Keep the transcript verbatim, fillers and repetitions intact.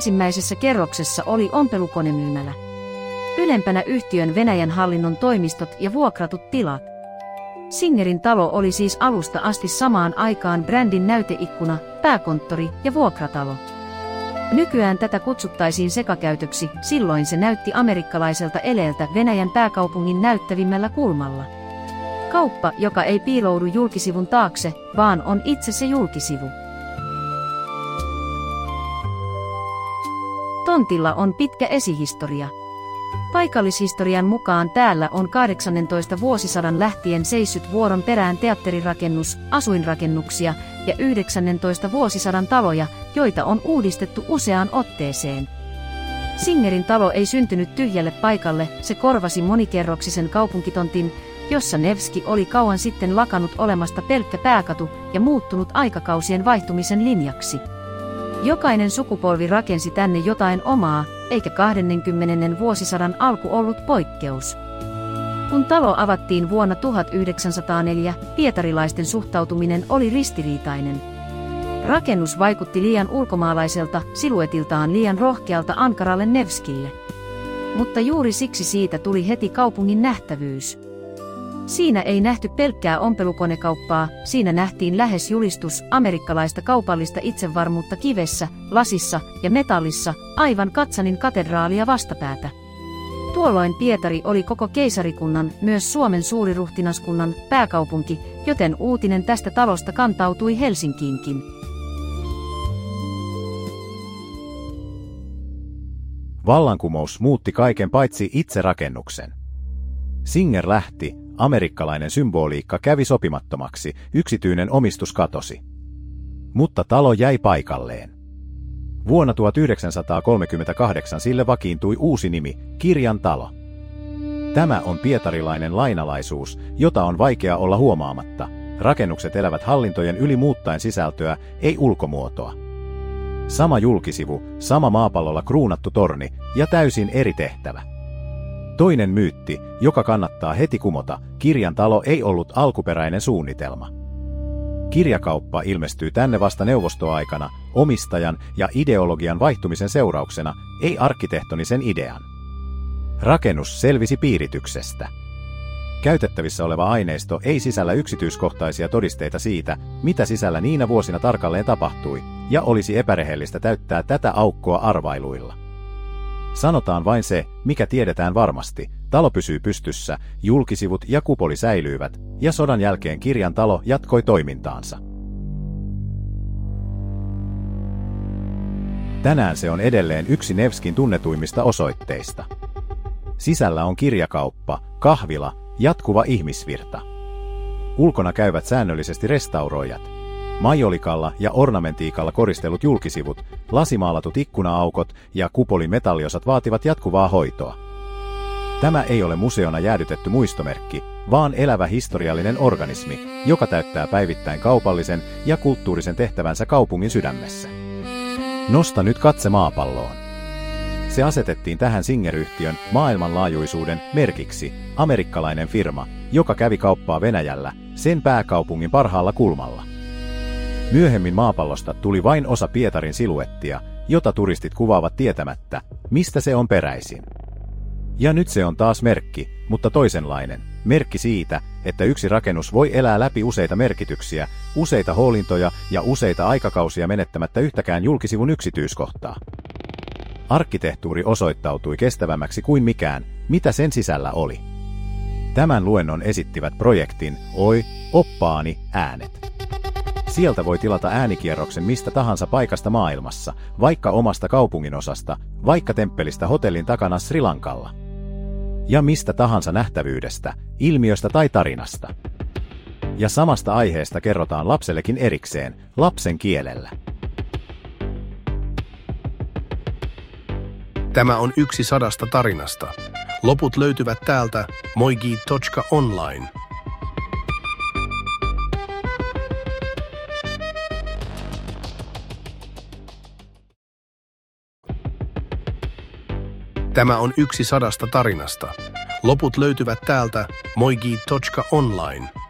Ensimmäisessä kerroksessa oli ompelukonemyymälä. Ylempänä yhtiön Venäjän hallinnon toimistot ja vuokratut tilat. Singerin talo oli siis alusta asti samaan aikaan brändin näyteikkuna, pääkonttori ja vuokratalo. Nykyään tätä kutsuttaisiin sekakäytöksi, silloin se näytti amerikkalaiselta eleeltä Venäjän pääkaupungin näyttävimmällä kulmalla. Kauppa, joka ei piiloudu julkisivun taakse, vaan on itse se julkisivu. Tontilla on pitkä esihistoria. Paikallishistorian mukaan täällä on kahdeksannentoista vuosisadan lähtien seissyt vuoron perään teatterirakennus, asuinrakennuksia ja yhdeksännentoista vuosisadan taloja, joita on uudistettu useaan otteeseen. Singerin talo ei syntynyt tyhjälle paikalle, se korvasi monikerroksisen kaupunkitontin, jossa Nevski oli kauan sitten lakannut olemasta pelkkä pääkatu ja muuttunut aikakausien vaihtumisen linjaksi. Jokainen sukupolvi rakensi tänne jotain omaa, eikä kahdenkymmenen vuosisadan alku ollut poikkeus. Kun talo avattiin vuonna tuhatyhdeksänsataaneljä, pietarilaisten suhtautuminen oli ristiriitainen. Rakennus vaikutti liian ulkomaalaiselta, siluetiltaan liian rohkealta ankaralle Nevskille. Mutta juuri siksi siitä tuli heti kaupungin nähtävyys. Siinä ei nähty pelkkää ompelukonekauppaa, siinä nähtiin lähes julistus amerikkalaista kaupallista itsevarmuutta kivessä, lasissa ja metallissa, aivan Katsanin katedraalia vastapäätä. Tuolloin Pietari oli koko keisarikunnan, myös Suomen suuriruhtinaskunnan, pääkaupunki, joten uutinen tästä talosta kantautui Helsinkiinkin. Vallankumous muutti kaiken paitsi itse rakennuksen. Singer lähti, amerikkalainen symboliikka kävi sopimattomaksi, yksityinen omistus katosi. Mutta talo jäi paikalleen. Vuonna tuhatyhdeksänsataakolmekymmentäkahdeksan sille vakiintui uusi nimi, Kirjan talo. Tämä on pietarilainen lainalaisuus, jota on vaikea olla huomaamatta. Rakennukset elävät hallintojen yli muuttaen sisältöä, ei ulkomuotoa. Sama julkisivu, sama maapallolla kruunattu torni ja täysin eri tehtävä. Toinen myytti, joka kannattaa heti kumota, Kirjan talo ei ollut alkuperäinen suunnitelma. Kirjakauppa ilmestyy tänne vasta neuvostoaikana, omistajan ja ideologian vaihtumisen seurauksena, ei arkkitehtonisen idean. Rakennus selvisi piirityksestä. Käytettävissä oleva aineisto ei sisällä yksityiskohtaisia todisteita siitä, mitä sisällä niinä vuosina tarkalleen tapahtui, ja olisi epärehellistä täyttää tätä aukkoa arvailuilla. Sanotaan vain se, mikä tiedetään varmasti, talo pysyy pystyssä, julkisivut ja kupoli säilyivät, ja sodan jälkeen Kirjan talo jatkoi toimintaansa. Tänään se on edelleen yksi Nevskin tunnetuimmista osoitteista. Sisällä on kirjakauppa, kahvila, jatkuva ihmisvirta. Ulkona käyvät säännöllisesti restauroijat. Majolikalla ja ornamentiikalla koristellut julkisivut, lasimaalatut ikkuna-aukot ja kupolin metalliosat vaativat jatkuvaa hoitoa. Tämä ei ole museona jäädytetty muistomerkki, vaan elävä historiallinen organismi, joka täyttää päivittäin kaupallisen ja kulttuurisen tehtävänsä kaupungin sydämessä. Nosta nyt katse maapalloon. Se asetettiin tähän Singer-yhtiön maailmanlaajuisuuden merkiksi, amerikkalainen firma, joka kävi kauppaa Venäjällä, sen pääkaupungin parhaalla kulmalla. Myöhemmin maapallosta tuli vain osa Pietarin siluettia, jota turistit kuvaavat tietämättä, mistä se on peräisin. Ja nyt se on taas merkki, mutta toisenlainen. Merkki siitä, että yksi rakennus voi elää läpi useita merkityksiä, useita hoolintoja ja useita aikakausia menettämättä yhtäkään julkisivun yksityiskohtaa. Arkkitehtuuri osoittautui kestävämmäksi kuin mikään, mitä sen sisällä oli. Tämän luennon esittivät projektin Oi, oppaani, äänet. Sieltä voi tilata äänikierroksen mistä tahansa paikasta maailmassa, vaikka omasta kaupunginosasta, vaikka temppelistä hotellin takana Sri Lankalla. Ja mistä tahansa nähtävyydestä, ilmiöstä tai tarinasta. Ja samasta aiheesta kerrotaan lapsellekin erikseen, lapsen kielellä. Tämä on yksi sadasta tarinasta. Loput löytyvät täältä moigi piste online. Tämä on yksi sadasta tarinasta. Loput löytyvät täältä moigi piste online.